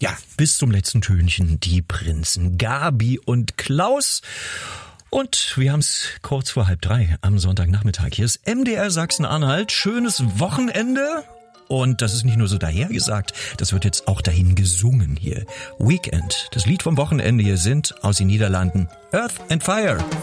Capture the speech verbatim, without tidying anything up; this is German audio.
Ja, bis zum letzten Tönchen die Prinzen Gabi und Klaus. Und wir haben es kurz vor halb drei am Sonntagnachmittag. Hier ist M D R Sachsen-Anhalt. Schönes Wochenende. Und das ist nicht nur so dahergesagt, das wird jetzt auch dahin gesungen hier. Weekend, das Lied vom Wochenende hier sind aus den Niederlanden Earth and Fire.